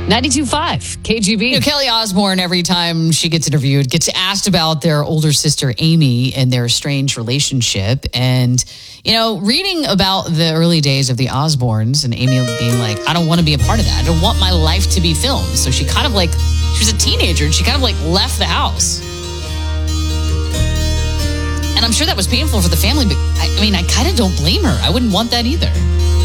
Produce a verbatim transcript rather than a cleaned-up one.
ninety-two point five K G B. You know, Kelly Osbourne, every time she gets interviewed, gets asked about their older sister, Amy, and their strange relationship. And, you know, reading about the early days of the Osbournes and Amy being like, I don't want to be a part of that. I don't want my life to be filmed. So she kind of like, she was a teenager and she kind of like left the house. And I'm sure that was painful for the family, but I, I mean, I kind of don't blame her. I wouldn't want that either.